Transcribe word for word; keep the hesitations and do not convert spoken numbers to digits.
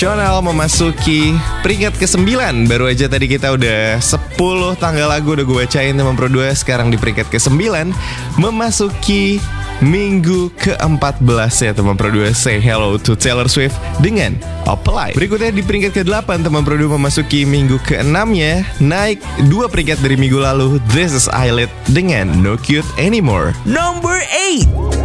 Channel memasuki peringkat kesembilan. Baru aja tadi kita udah sepuluh tanggal lagu udah gue bacain teman Pro dua. Sekarang di peringkat kesembilan, memasuki minggu keempat belas ya teman Pro dua. Say hello to Taylor Swift dengan Apply. Berikutnya di peringkat kedelapan teman Pro dua memasuki minggu keenamnya, naik dua peringkat dari miggu lalu. This is Eyelid dengan No Cute Anymore. Number eight.